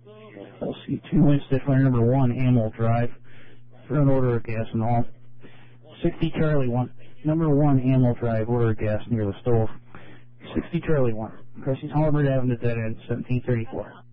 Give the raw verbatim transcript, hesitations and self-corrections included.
L C two Winston Fire number one, Amel Drive. Front order of gas and all. sixty Charlie one. Number one, Amel Drive, order of gas near the stove. sixty Charlie one. Crossing Holabird Avenue, dead end, seventeen thirty-four.